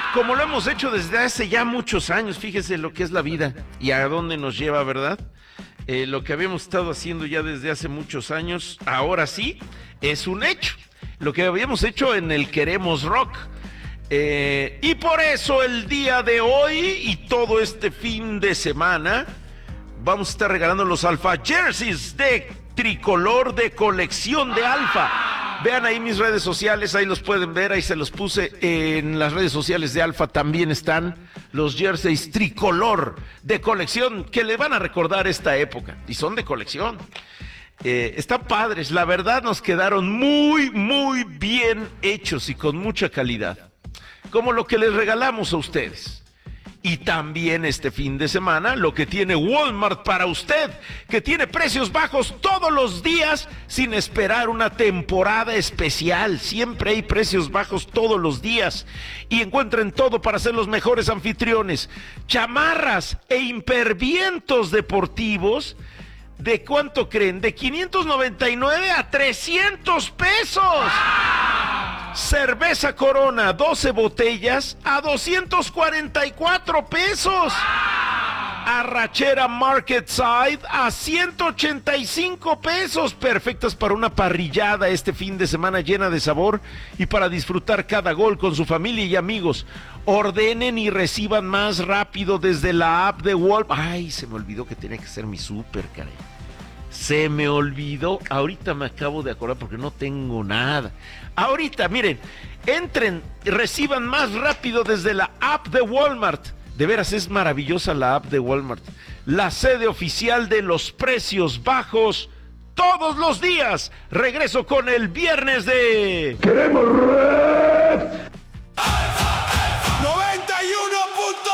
como lo hemos hecho desde hace ya muchos años. Fíjese lo que es la vida y a dónde nos lleva, ¿verdad? Lo que habíamos estado haciendo ya desde hace muchos años, ahora sí, es un hecho. Lo que habíamos hecho en el Queremos Rock. Y por eso el día de hoy y todo este fin de semana vamos a estar regalando los Alfa Jerseys de tricolor de colección de Alfa. Vean ahí mis redes sociales, ahí los pueden ver, ahí se los puse en las redes sociales de Alfa. También están los jerseys tricolor de colección que le van a recordar esta época y son de colección. Están padres, la verdad nos quedaron muy bien hechos y con mucha calidad, como lo que les regalamos a ustedes. Y también este fin de semana lo que tiene Walmart para usted, que tiene precios bajos todos los días sin esperar una temporada especial. Siempre hay precios bajos todos los días y encuentren todo para ser los mejores anfitriones. Chamarras e impervientos deportivos, ¿de cuánto creen? De 599 a 300 pesos. Cerveza Corona, 12 botellas a 244 pesos. Arrachera Market Side a 185 pesos. Perfectas para una parrillada este fin de semana llena de sabor y para disfrutar cada gol con su familia y amigos. Ordenen y reciban más rápido desde la app de Walmart. Ay, se me olvidó que tenía que ser mi súper, caray. Se me olvidó, ahorita me acabo de acordar porque no tengo nada. Ahorita, miren, entren, reciban más rápido desde la app de Walmart. De veras, es maravillosa la app de Walmart. La sede oficial de los precios bajos todos los días. Regreso con el viernes de... ¡Queremos!